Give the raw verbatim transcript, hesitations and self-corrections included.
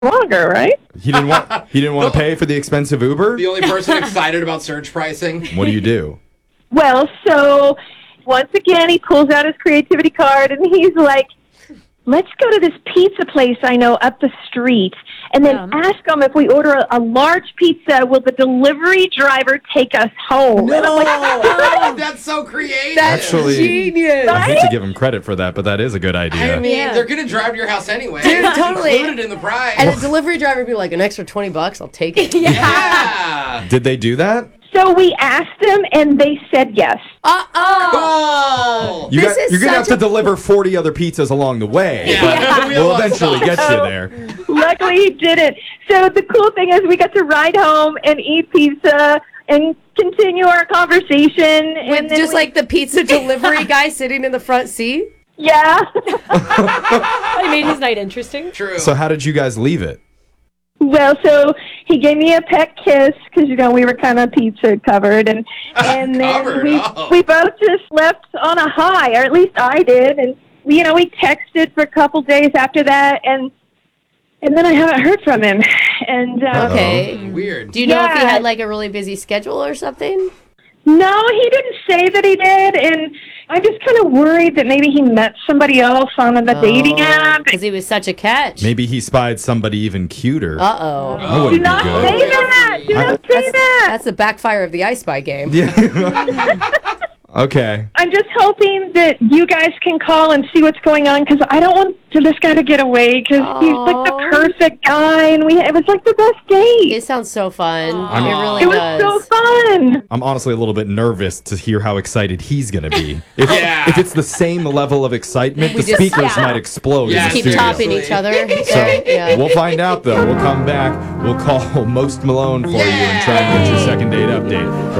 longer, right? He didn't want he didn't want to pay for the expensive Uber? The only person excited about surge pricing. What do you do? Well, so once again, he pulls out his creativity card and he's like, let's go to this pizza place I know up the street and then Um. ask them if we order a, a large pizza, will the delivery driver take us home? And I'm like, No, that's so creative. That's Actually, genius. I hate to give him credit for that, but that is a good idea. I mean, Yeah. they're gonna drive to your house anyway. Dude, It's totally. included in the price. And a delivery driver would be like, an extra twenty bucks, I'll take it. yeah. Did they do that? so we asked them and they said yes. Uh-oh. Oh. You This got, is you're gonna have such to a- deliver forty other pizzas along the way. Yeah. We'll eventually get you there. Luckily, he didn't. So the cool thing is we got to ride home and eat pizza and continue our conversation. and With then just we- like the pizza delivery guy sitting in the front seat? Yeah. I made his night interesting. True. So how did you guys leave it? Well, so he gave me a pet kiss because, you know, we were kind of pizza covered. And, and then Covered, we, oh. we both just left on a high, or at least I did. And, we, you know, we texted for a couple days after that. And and then I haven't heard from him. And uh, Okay. Weird. Do you know if he Yeah. had like a really busy schedule or something? no, he didn't say that he did. And I'm just kind of worried that maybe he met somebody else on the dating app. Because he was such a catch. Maybe he spied somebody even cuter. Uh-oh. That Do wouldn't be not good. say that. Do I- not say that. That's the backfire of the I Spy game. Yeah. Okay. I'm just hoping that you guys can call and see what's going on because I don't want to, this guy to get away because he's like the Aw. perfect guy and we it was like the best date. It sounds so fun. I'm- It really It was does. so fun. I'm honestly a little bit nervous to hear how excited he's going to be. If, Yeah. if it's the same level of excitement, We the just- speakers yeah. might explode Yeah, in the Keep studio. topping each other. So yeah. we'll find out, though. We'll come back. We'll call Most Malone for you and try and get your second date update.